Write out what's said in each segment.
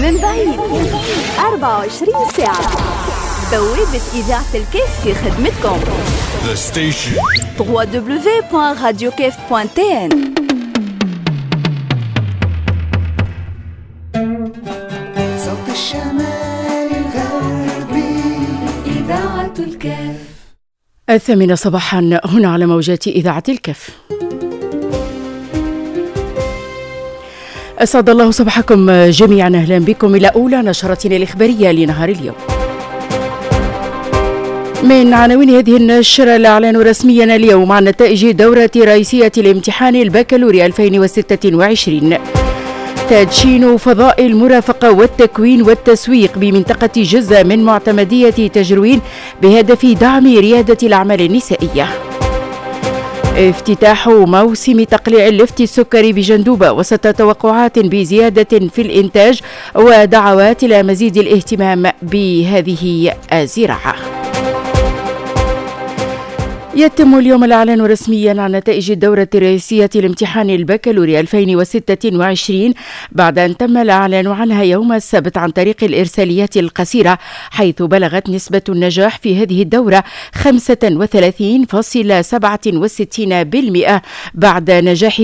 من بعيد 24 ساعة. بوابة إذاعة الكيف في خدمتكم. The station www.radiokef.tn. صوت الشمال الغربي إذاعة الكيف. 8 صباحا هنا على موجات إذاعة الكيف. أسعد الله صباحكم جميعا، أهلا بكم إلى أولى نشرتنا الإخبارية لنهار اليوم. من عناوين هذه النشرة: الإعلان رسميا اليوم عن نتائج دورة رئيسية الامتحان البكالوريا 2026. تدشين فضاء المرافقة والتكوين والتسويق بمنطقة جزة من معتمدية تجروين بهدف دعم ريادة الأعمال النسائية. افتتاح موسم تقليع اللفت السكري بجندوبة وسط توقعات بزيادة في الإنتاج ودعوات إلى مزيد الاهتمام بهذه الزراعة. يتم اليوم الإعلان رسميا عن نتائج الدورة الرئيسية لامتحان البكالوريا 2026 بعد أن تم الإعلان عنها يوم السبت عن طريق الإرساليات القصيرة، حيث بلغت نسبة النجاح في هذه الدورة 35.67% بعد نجاح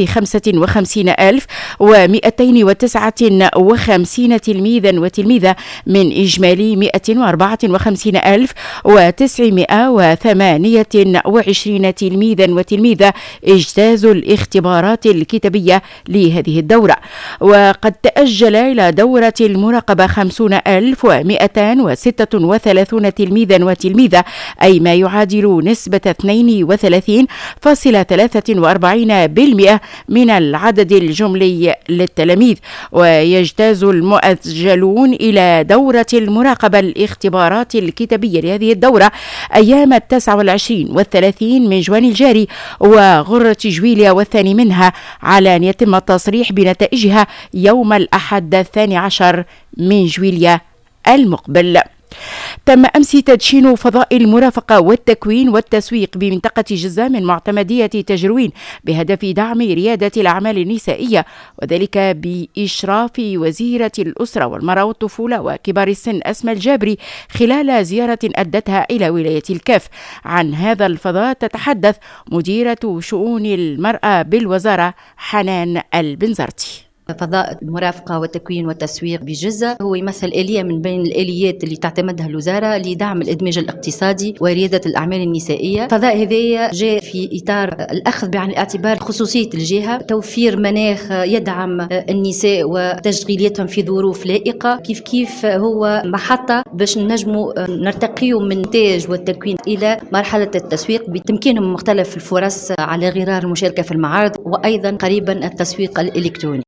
55,259 تلميذا وتلميذة من إجمالي 154,928 تلميذا وتلميذة اجتازوا الاختبارات الكتابية لهذه الدورة. وقد تأجل إلى دورة المراقبة 50,236 تلميذا وتلميذة، أي ما يعادل نسبة 32.43% من العدد الجملي للتلاميذ. ويجتاز المؤجلون إلى دورة المراقبة الاختبارات الكتابية لهذه الدورة أيام 29 و30 من جوان الجاري وغرة جويليا والثاني منها، على أن يتم التصريح بنتائجها يوم الأحد 12 من جويليا المقبل. تم أمس تدشين فضاء المرافقة والتكوين والتسويق بمنطقة جزة من معتمدية تجروين بهدف دعم ريادة الأعمال النسائية، وذلك بإشراف وزيرة الأسرة والمرأة والطفولة وكبار السن أسماء الجابري خلال زيارة أدتها إلى ولاية الكاف. عن هذا الفضاء تتحدث مديرة شؤون المرأة بالوزارة حنان البنزرتي. فضاء المرافقة والتكوين والتسويق بجزة هو يمثل آلية من بين الآليات اللي تعتمدها الوزارة لدعم الإدماج الاقتصادي وريادة الأعمال النسائية. فضاء هذايا جاء في إطار الأخذ بعين الاعتبار خصوصية الجهة، توفير مناخ يدعم النساء وتشغيليتهم في ظروف لائقة، كيف هو محطة باش نجموا نرتقيوا من الإنتاج والتكوين إلى مرحلة التسويق بتمكينهم من مختلف الفرص على غرار المشاركة في المعارض، وأيضا قريبا التسويق الإلكتروني.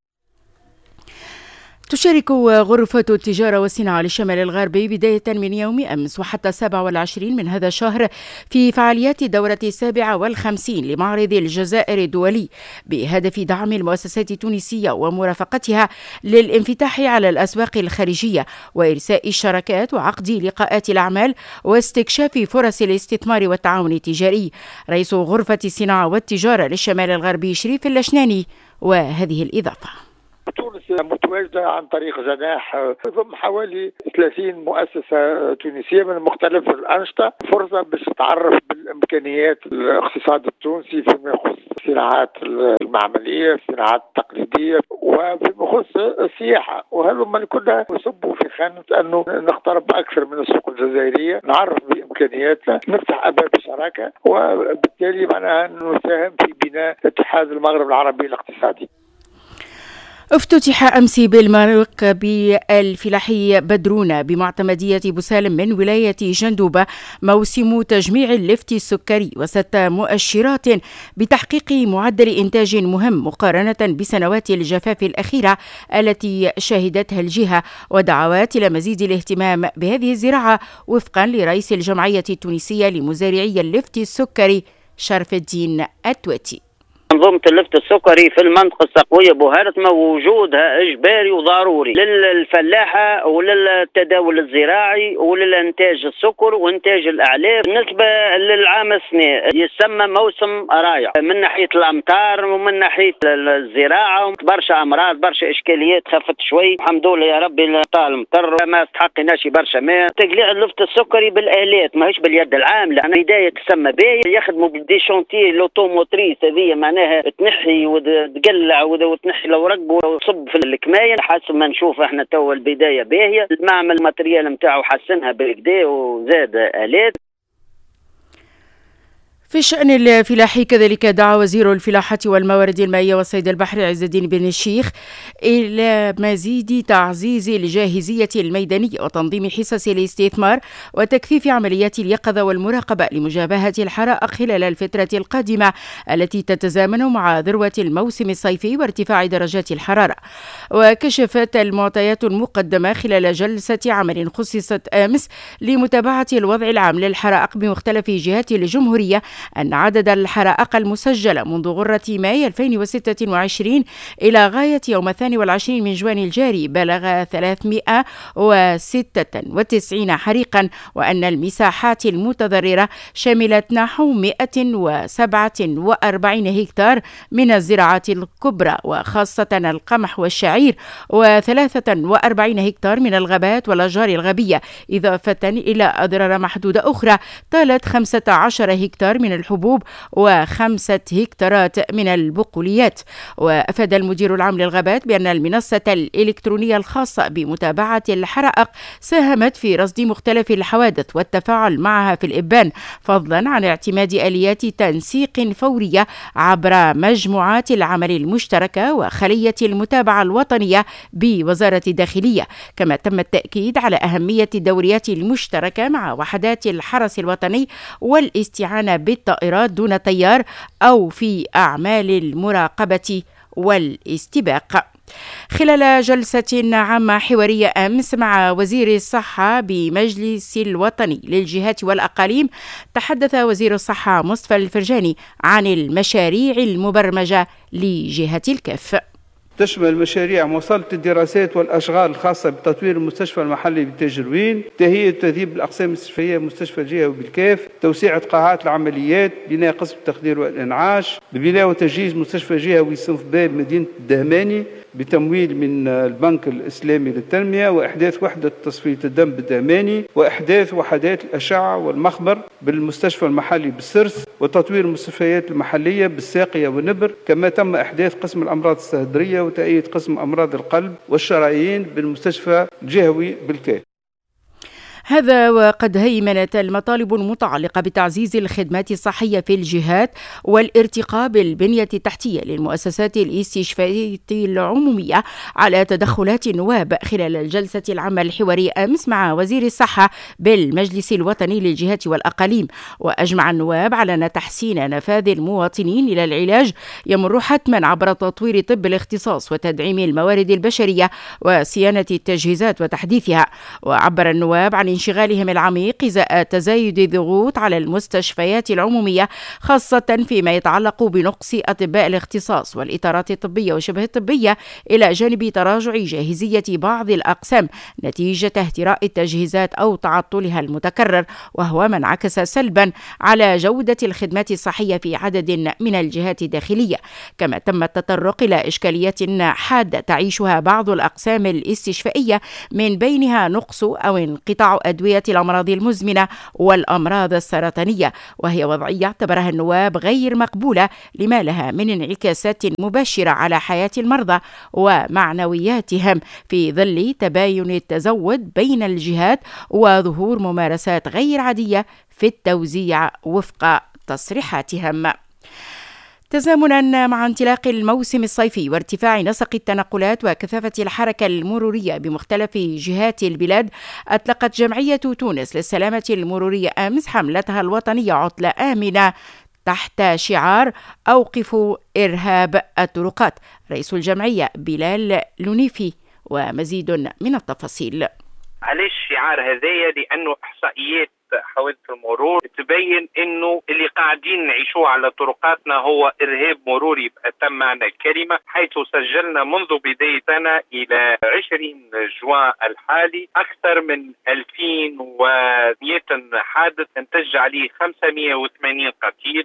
تشارك غرفة التجارة والصناعة للشمال الغربي بداية من يوم أمس وحتى 27 من هذا الشهر في فعاليات الدورة 57 لمعرض الجزائر الدولي بهدف دعم المؤسسات التونسية ومرافقتها للانفتاح على الأسواق الخارجية وإرساء الشراكات وعقد لقاءات الأعمال واستكشاف فرص الاستثمار والتعاون التجاري. رئيس غرفة الصناعة والتجارة للشمال الغربي شريف اللشناني وهذه الإضافة. تونس متواجدة عن طريق جناح ضم حوالي 30 مؤسسة تونسية من مختلف الأنشطة، فرصة باش تتعرف بالإمكانيات الاقتصاد التونسي فيما يخص الصناعات المعملية، الصناعات التقليدية، وفيما يخص السياحة. وهذا كنا نصبوا في خانة أنه نقترب أكثر من السوق الجزائرية، نعرف بإمكانياتنا، نفتح أبواب الشراكة، وبالتالي معناها نساهم في بناء اتحاد المغرب العربي الاقتصادي. افتتح أمس بالمركب الفلاحي بدرونة بمعتمدية بوسالم من ولاية جندوبة موسم تجميع اللفت السكري وسط مؤشرات بتحقيق معدل إنتاج مهم مقارنة بسنوات الجفاف الأخيرة التي شهدتها الجهة، ودعوات إلى مزيد الاهتمام بهذه الزراعة وفقا لرئيس الجمعية التونسية لمزارعي اللفت السكري شرف الدين التواتي. منظومة اللفت السكري في المنطقة السقوية بوهرتما وجودها إجباري وضروري للفلاحة وللتداول الزراعي وللإنتاج السكر وإنتاج الأعلاف. بالنسبة للعام السنة يسمى موسم رائع من ناحية الأمطار ومن ناحية الزراعة، برشا أمراض برشا إشكاليات خفت شوي الحمد لله يا ربي. طال المطر ما استحقناش برشا ماء. تقليع اللفت السكري بالآلات ماهيش باليد العاملة. أنا بداية تسمى باهي يخدموا بالدي شونتي لوتوموتريس، هذه معناها تنحي وتقلع وتنحي الأوراق وتصب في الكماية. حسب ما نشوف احنا توا البداية باهية. المعمل الماتريال نتاعو حسنها بالكدا وزاد آلات. في الشأن الفلاحي كذلك دعا وزير الفلاحة والموارد المائية والصيد البحري عز الدين بن الشيخ إلى مزيد تعزيز الجاهزية الميدانية وتنظيم حصص الاستثمار وتكثيف عمليات اليقظة والمراقبة لمجابهة الحرائق خلال الفترة القادمة التي تتزامن مع ذروة الموسم الصيفي وارتفاع درجات الحرارة. وكشفت المعطيات المقدمة خلال جلسة عمل خصصت أمس لمتابعة الوضع العام للحرائق بمختلف جهات الجمهورية أن عدد الحرائق المسجلة منذ غرة ماي 2026 إلى غاية يوم 22 من جوان الجاري بلغ 396 حريقا، وأن المساحات المتضررة شملت نحو 147 هكتار من الزراعات الكبرى وخاصة القمح والشعير، و43 هكتار من الغابات والأشجار الغابية، إضافة إلى أضرار محدودة أخرى طالت 15 هكتار من الحبوب و5 هكتارات من البقوليات. وأفاد المدير العام للغابات بأن المنصة الإلكترونية الخاصة بمتابعة الحرائق ساهمت في رصد مختلف الحوادث والتفاعل معها في الإبان، فضلا عن اعتماد آليات تنسيق فورية عبر مجموعات العمل المشتركة وخلية المتابعة الوطنية بوزارة الداخلية. كما تم التأكيد على أهمية الدوريات المشتركة مع وحدات الحرس الوطني والاستعانة بالطائرات دون طيار أو في أعمال المراقبة والاستباق. خلال جلسة عامة حوارية أمس مع وزير الصحة بمجلس الوطني للجهات والأقاليم، تحدث وزير الصحة مصطفى الفرجاني عن المشاريع المبرمجة لجهة الكاف. تشمل مشاريع مواصلة الدراسات والأشغال الخاصة بتطوير المستشفى المحلي بالتجروين، تهيئة وتذيب الأقسام الاستشفائية مستشفى الجهوي بالكاف، توسعة قاعات العمليات، بناء قسم التخدير والإنعاش، ببناء وتجهيز مستشفى جهوي صنف باب مدينة الدهماني بتمويل من البنك الإسلامي للتنمية، وإحداث وحدة تصفية الدم بالدهماني، وإحداث وحدات الأشعة والمخبر بالمستشفى المحلي بالسرس، وتطوير المستشفيات المحلية بالساقية والنبر. كما تم إحداث قسم الأمراض الصدرية وتأييد قسم أمراض القلب والشرايين بالمستشفى الجهوي بالكاف. هذا وقد هيمنت المطالب المتعلقة بتعزيز الخدمات الصحية في الجهات والارتقاء بالبنية التحتية للمؤسسات الاستشفائية العمومية على تدخلات النواب خلال الجلسة العامة الحوارية أمس مع وزير الصحة بالمجلس الوطني للجهات والأقاليم. وأجمع النواب على أن تحسين نفاذ المواطنين إلى العلاج يمر حتما عبر تطوير طب الاختصاص وتدعيم الموارد البشرية وصيانة التجهيزات وتحديثها. وعبر النواب عن انشغالهم العميق إزاء تزايد الضغوط على المستشفيات العمومية، خاصة فيما يتعلق بنقص أطباء الاختصاص والإطارات الطبية وشبه الطبية، إلى جانب تراجع جاهزية بعض الأقسام نتيجة اهتراء التجهيزات أو تعطلها المتكرر، وهو ما انعكس سلبا على جودة الخدمات الصحية في عدد من الجهات الداخلية. كما تم التطرق إلى إشكاليات حادة تعيشها بعض الأقسام الاستشفائية، من بينها نقص أو انقطاع أدوية الأمراض المزمنة والأمراض السرطانية، وهي وضعية اعتبرها النواب غير مقبولة لما لها من انعكاسات مباشرة على حياة المرضى ومعنوياتهم في ظل تباين التزود بين الجهات وظهور ممارسات غير عادية في التوزيع وفق تصريحاتهم. تزامنا مع انطلاق الموسم الصيفي وارتفاع نسق التنقلات وكثافة الحركة المرورية بمختلف جهات البلاد، أطلقت جمعية تونس للسلامة المرورية أمس حملتها الوطنية عطلة آمنة تحت شعار أوقفوا إرهاب الطرقات. رئيس الجمعية بلال لونيفي ومزيد من التفاصيل. علاش الشعار هذايا؟ لأنه إحصائيات حوادث المرور تبين انه اللي قاعدين نعيشوه على طرقاتنا هو ارهاب مروري بأتم معنى الكلمة، حيث سجلنا منذ بدايتنا الى 20 جوان الحالي اكثر من 2100 حادث انتج عليه 580 قتيل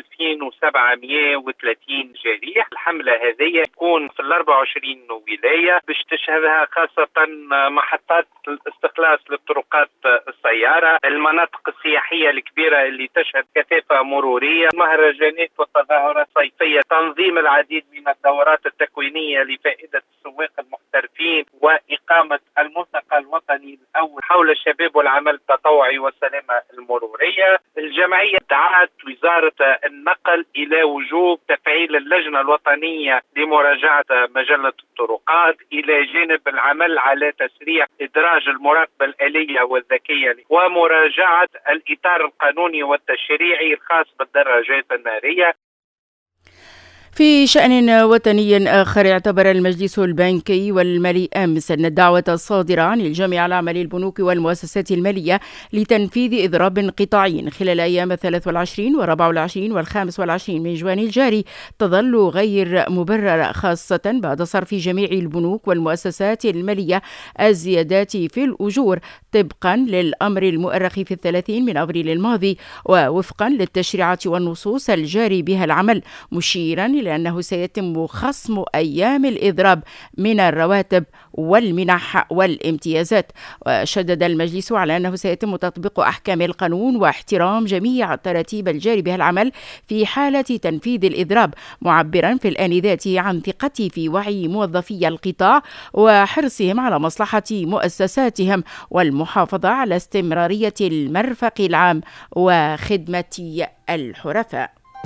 و2730 جريح. الحملة هذه تكون في 24 ولاية باش تشهدها خاصة محطات الاستخلاص للطرقات السيارة، المناطق السياحية الكبيرة اللي تشهد كثافة مرورية، مهرجانات وتظاهرات صيفية، تنظيم العديد من الدورات التكوينية لفائدة السواق المحترفين، وإقامة الملتقى الوطني الأول حول الشباب والعمل التطوعي والسلامة المرورية. الجمعية دعت وزارة النقل إلى وجوب تفعيل اللجنة الوطنية لمراجعة مجلة الطرقات، إلى جانب العمل على تسريع إدراج المراقبة الآلية والذكية ومراجعة الإطار القانوني والتشريعي الخاص بالدراجات النارية. في شأن وطني آخر، اعتبر المجلس البنكي والمالي أمس أن الدعوة الصادرة عن الجامعة العامة للبنوك والمؤسسات المالية لتنفيذ إضراب قطاعي خلال أيام 23 و24 و25 من جوان الجاري تظل غير مبررة، خاصة بعد صرف جميع البنوك والمؤسسات المالية الزيادات في الأجور طبقا للأمر المؤرخ في 30 من أبريل الماضي ووفقا للتشريعات والنصوص الجاري بها العمل، مشيرا لأنه سيتم خصم أيام الإضراب من الرواتب والمنح والامتيازات. وشدد المجلس على أنه سيتم تطبيق أحكام القانون واحترام جميع التراتيب الجاري بها العمل في حالة تنفيذ الإضراب، معبرا في الآن ذاته عن ثقته في وعي موظفي القطاع وحرصهم على مصلحة مؤسساتهم والمحافظة على استمرارية المرفق العام وخدمة الحرفاء.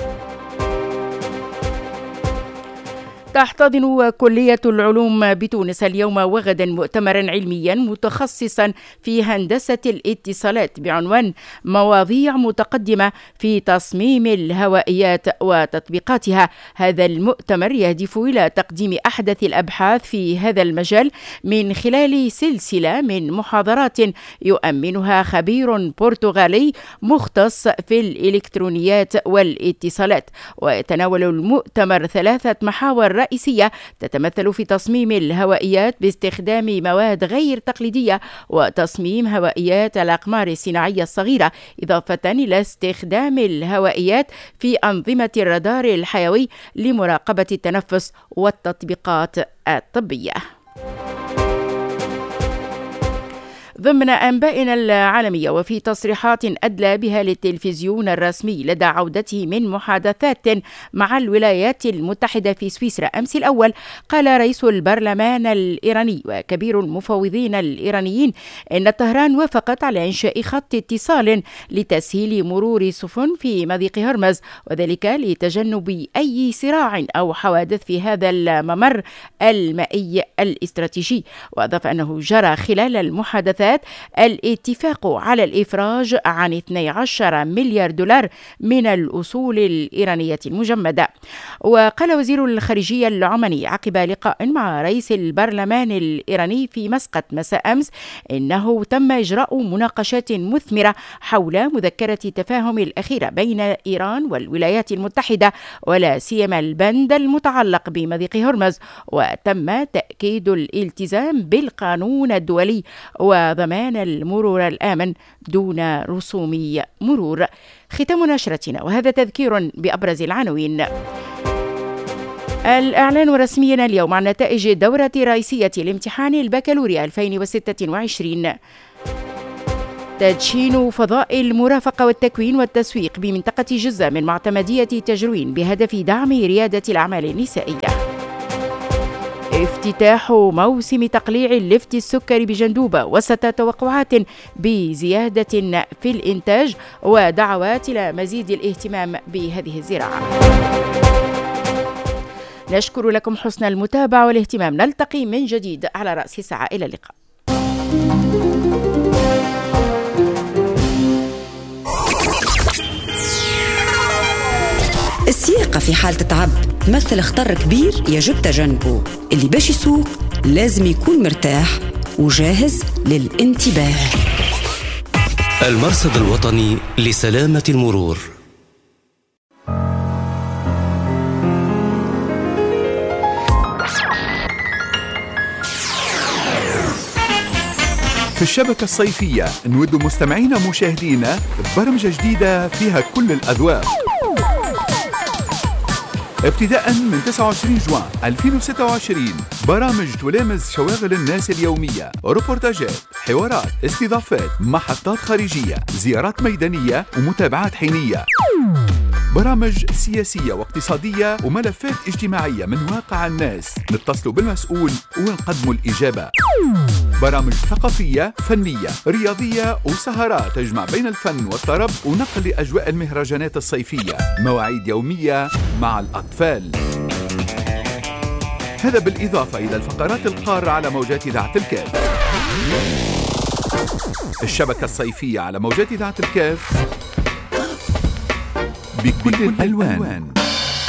تحتضن كلية العلوم بتونس اليوم وغدا مؤتمرا علميا متخصصا في هندسة الاتصالات بعنوان مواضيع متقدمة في تصميم الهوائيات وتطبيقاتها. هذا المؤتمر يهدف إلى تقديم أحدث الأبحاث في هذا المجال من خلال سلسلة من محاضرات يؤمنها خبير برتغالي مختص في الإلكترونيات والاتصالات. ويتناول المؤتمر 3 محاور رئيسية تتمثل في تصميم الهوائيات باستخدام مواد غير تقليدية وتصميم هوائيات الأقمار الصناعية الصغيرة، إضافة إلى استخدام الهوائيات في أنظمة الرادار الحيوي لمراقبة التنفس والتطبيقات الطبية. ضمن أنبائنا العالمية، وفي تصريحات أدلى بها للتلفزيون الرسمي لدى عودته من محادثات مع الولايات المتحدة في سويسرا أمس الأول، قال رئيس البرلمان الإيراني وكبير المفوضين الإيرانيين إن طهران وافقت على إنشاء خط اتصال لتسهيل مرور سفن في مضيق هرمز، وذلك لتجنب أي صراع أو حوادث في هذا الممر المائي الاستراتيجي. وأضاف أنه جرى خلال المحادثات الاتفاق على الإفراج عن 12 مليار دولار من الأصول الإيرانية المجمدة. وقال وزير الخارجية العماني عقب لقاء مع رئيس البرلمان الإيراني في مسقط مساء أمس إنه تم إجراء مناقشات مثمرة حول مذكرة تفاهم الأخيرة بين إيران والولايات المتحدة، ولا سيما البند المتعلق بمضيق هرمز، وتم تأكيد الالتزام بالقانون الدولي وضمان المرور الآمن دون رسوم مرور. ختام نشرتنا وهذا تذكير بأبرز العناوين. الإعلان رسميا اليوم عن نتائج الدورة الرئيسية لامتحان البكالوريا 2026. تدشين فضاء المرافقة والتكوين والتسويق بمنطقة جزة من معتمدية تجروين بهدف دعم ريادة الأعمال النسائية. افتتاح موسم تقليع اللفت السكري بجندوبة وسط توقعات بزيادة في الإنتاج ودعوات إلى مزيد الاهتمام بهذه الزراعة. نشكر لكم حسن المتابعة والاهتمام. نلتقي من جديد على رأس الساعة. إلى اللقاء. السياقة في حالة تعب تمثل خطر كبير يجب تجنبه. اللي باش يسوق لازم يكون مرتاح وجاهز للانتباه. المرصد الوطني لسلامة المرور. في الشبكة الصيفية نود مستمعينا ومشاهدينا برمجة جديدة فيها كل الأذواق. ابتداء من 29 جوان 2026 برامج تلامس شواغل الناس اليومية، روبورتاجات، حوارات، استضافات، محطات خارجية، زيارات ميدانية ومتابعات حينية، برامج سياسية واقتصادية وملفات اجتماعية من واقع الناس. نتصلوا بالمسؤول ونقدموا الإجابة. برامج ثقافية، فنية، رياضية وسهرات تجمع بين الفن والطرب ونقل لأجواء المهرجانات الصيفية. مواعيد يومية مع الأطفال. هذا بالإضافة إلى الفقرات القارة على موجات إذاعة الكاف. الشبكة الصيفية على موجات إذاعة الكاف بكل الألوان.